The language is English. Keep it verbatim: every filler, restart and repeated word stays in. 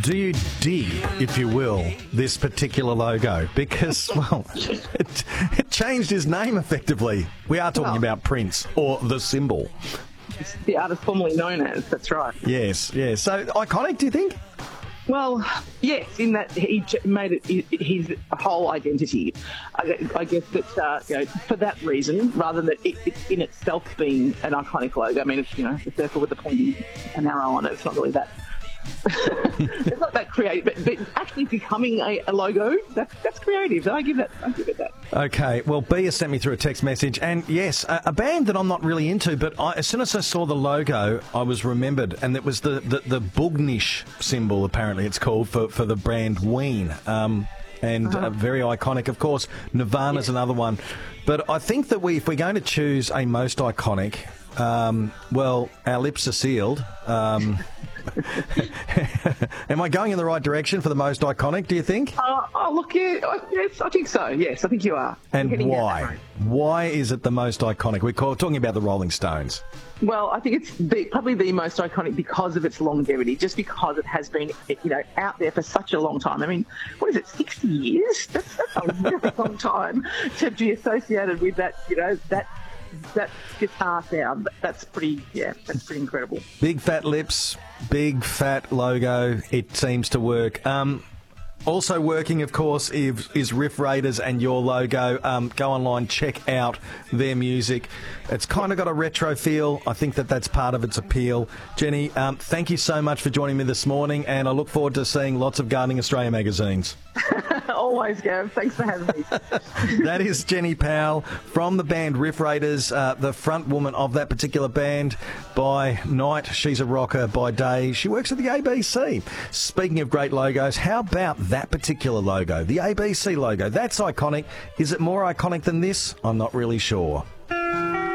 Do you dig, if you will, this particular logo? Because, well, it, it changed his name effectively. We are talking Well, about Prince, or the symbol. it's the artist formerly known as, that's right. Yes, yes. So, iconic, do you think? Well, yes, in that he j- made it hi- his whole identity. I, I guess that uh, you know, for that reason, rather than it, it in itself being an iconic logo. I mean, it's, you know, the circle with the pointy an arrow on it. It's not really that. It's not that creative, but, but actually becoming a, a logo, that's that's creative. I give that. I give it that. Okay, well, B has sent me through a text message, and yes, a, a band that I'm not really into, but I, as soon as I saw the logo, I was remembered, and it was the, the, the Bugnish symbol, apparently it's called, for, for the brand Ween, um, and Uh-huh. uh, very iconic, of course. Nirvana's another one, but I think that we, if we're going to choose a most iconic, um, well, our lips are sealed. Um, Am I going in the right direction for the most iconic, do you think? Uh, oh, look, yeah, I, yes, I think so. Yes, I think you are. You're And getting down that why? road. Why is it the most iconic? We're call, talking about the Rolling Stones. Well, I think it's the, probably the most iconic because of its longevity, just because it has been, you know, out there for such a long time. I mean, what is it, sixty years? That's, that's a really long time to be associated with that, you know, that that guitar sound. That's pretty, yeah, that's pretty incredible. Big fat lips, big fat logo. It seems to work. Um, also working, of course, is, is Riff Raiders and your logo. Um, go online, check out their music. It's kind of got a retro feel. I think that that's part of its appeal. Jenny, um, thank you so much for joining me this morning, and I look forward to seeing lots of Gardening Australia magazines. Always, Gav. Thanks for having me. That is Jenny Powell from the band Riff Raiders, uh, the front woman of that particular band. By night, she's a rocker. By day, she works at the A B C. Speaking of great logos, how about that particular logo, the A B C logo? That's iconic. Is it more iconic than this? I'm not really sure.